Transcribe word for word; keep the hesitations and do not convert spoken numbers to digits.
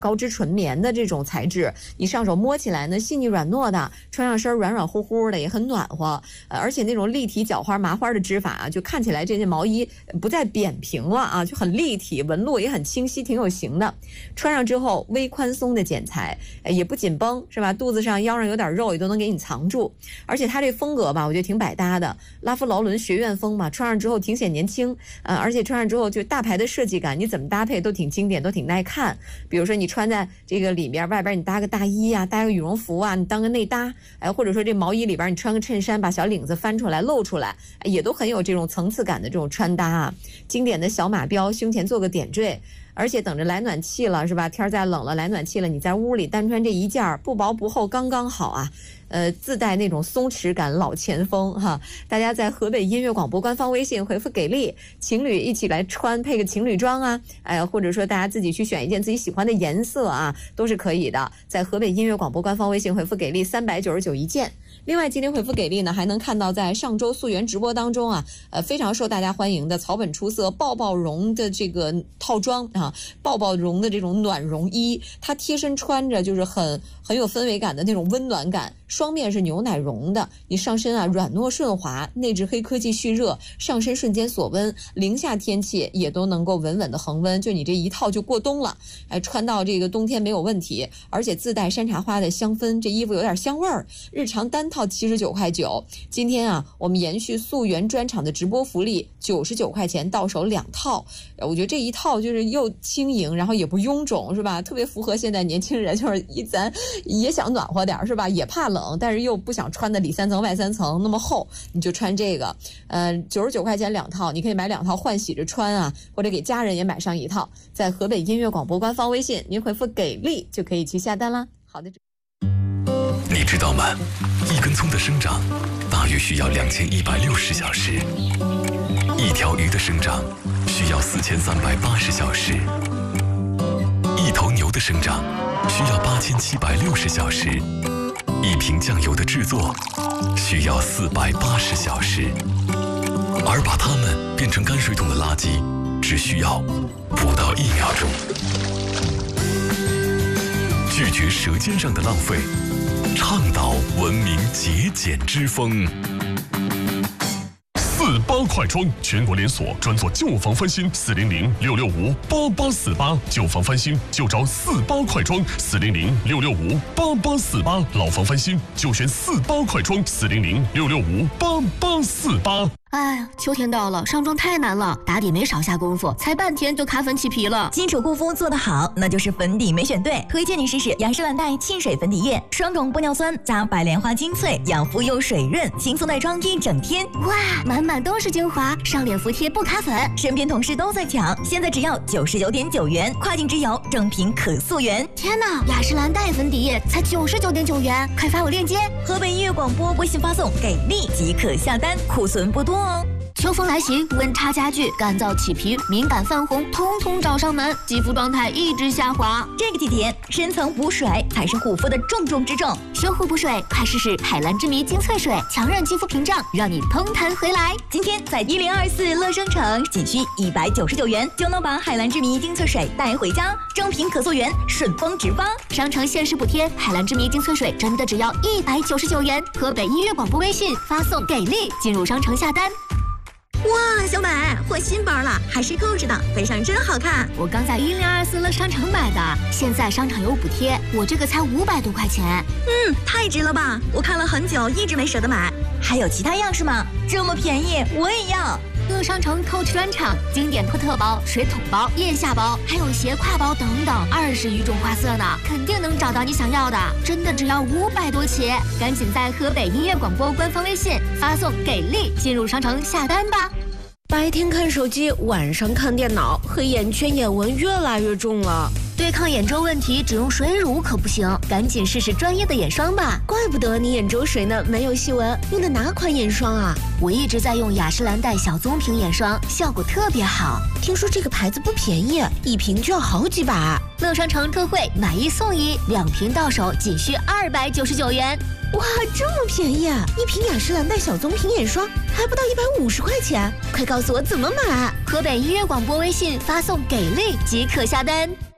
高织纯棉的这种材质，你上手摸起来呢细腻软糯的，穿上身软软乎乎的，也很暖和。呃，而且那种立体绞花麻花的织法啊，就看起来这件毛衣不再扁平了啊，就很立体，纹路也很清晰，挺有型的。穿上之后微宽松的剪裁，也不紧绷，是吧？肚子上腰上有点肉也都能给你藏住。而且它这风格吧，我觉得挺百搭的，拉夫劳伦学院风嘛，穿上之后挺显年轻，呃，而且穿上之后就大牌的设计感，你怎么搭配都挺经典，都挺耐看。比如说你穿在这个里边，外边你搭个大衣啊，搭个羽绒服啊，你当个内搭，哎，或者说这毛衣里边你穿个衬衫，把小领子翻出来露出来，也都很有这种层次感的这种穿搭啊。经典的小马标，胸前做个点缀。而且等着来暖气了，是吧？天再冷了，来暖气了，你在屋里单穿这一件，不薄不厚，刚刚好啊。呃，自带那种松弛感，老前锋哈。大家在河北音乐广播官方微信回复给力，情侣一起来穿，配个情侣装啊，哎，或者说大家自己去选一件自己喜欢的颜色啊，都是可以的。在河北音乐广播官方微信回复给力，三百九十九一件。另外，今天回复给力呢，还能看到在上周溯源直播当中啊，呃，非常受大家欢迎的草本出色抱抱绒的这个套装啊，抱抱绒的这种暖绒衣，它贴身穿着就是很很有氛围感的那种温暖感。双面是牛奶绒的，你上身啊软糯顺滑，内置黑科技蓄热，上身瞬间锁温，零下天气也都能够稳稳的恒温，就你这一套就过冬了，哎，穿到这个冬天没有问题，而且自带山茶花的香氛，这衣服有点香味儿。日常单套七十九块九，今天啊，我们延续溯源专场的直播福利，九十九块钱到手两套，我觉得这一套就是又轻盈，然后也不臃肿，是吧？特别符合现在年轻人，就是一咱也想暖和点，是吧？也怕冷。但是又不想穿的里三层外三层那么厚，你就穿这个，呃，九十九块钱两套，你可以买两套换洗着穿啊，或者给家人也买上一套。在河北音乐广播官方微信，您回复给力就可以去下单啦。好的， 你知道吗？一根葱的生长大约需要两千一百六十小时，一条鱼的生长需要四千三百八十小时，一头牛的生长需要八千七百六十小时。一瓶酱油的制作需要四百八十小时，而把它们变成泔水桶的垃圾只需要不到一秒钟。拒绝舌尖上的浪费，倡导文明节俭之风。 四八快装，全国连锁，专做旧房翻新，四零零六六五八八四八，旧房翻新就找四八快装，四零零六六五八八四八，老房翻新就选四八快装，四零零六六五八八四八。 哎呀，秋天到了，上妆太难了，打底没少下功夫，才半天就卡粉起皮了。 基础护肤做得好，那就是粉底没选对。推荐你试试雅诗兰黛沁水粉底液，双种玻尿酸加白莲花精粹，养肤又水润，轻松耐妆一整天。 哇，满满都是精华，上脸服帖不卡粉。 身边同事都在抢，现在只要九十九点九元，跨境直邮，正品可溯源。 天哪，雅诗兰黛粉底液才九十九点九元，快发我链接。 河北音乐广播微信发送给力即可下单，库存不多。 秋风来袭，温差加剧，干燥起皮、敏感泛红，通通找上门，肌肤状态一直下滑。 这个季节，深层补水才是护肤的重中之重。 修护补水，快试试海蓝之谜精粹水，强韧肌肤屏障，让你嘭弹回来。 今天在一零二四乐商城，仅需一百九十九元就能把海蓝之谜精粹水带回家，正品可溯源，顺丰直发。 商城限时补贴，海蓝之谜精粹水真的只要一百九十九元。河北音乐广播微信发送给力，进入商城下单。 哇，小美，换新包了，还是购置的，背上真好看。 我刚在一零二四乐商城买的，现在商场有补贴，我这个才五百多块钱。 嗯，太值了吧！我看了很久，一直没舍得买。还有其他样式吗？这么便宜，我也要。 乐商城 Coach 专场，经典托特包、水桶包、腋下包，还有斜挎包等等，二十余种花色呢，肯定能找到你想要的。真的只要五百多起，赶紧在河北音乐广播官方微信发送给力，进入商城下单吧。 白天看手机，晚上看电脑，黑眼圈、眼纹越来越重了。 对抗眼周问题，只用水乳可不行，赶紧试试专业的眼霜吧。 怪不得你眼周水呢，没有细纹。用的哪款眼霜啊？ 我一直在用雅诗兰黛小棕瓶眼霜，效果特别好。 听说这个牌子不便宜，一瓶就要好几百。 乐商城特惠，买一送一，两瓶到手仅需二百九十九元。 哇，这么便宜啊！一瓶雅诗兰黛小棕瓶眼霜还不到一百五十块钱，快告诉我怎么买！ 河北音乐广播微信发送给力即可下单。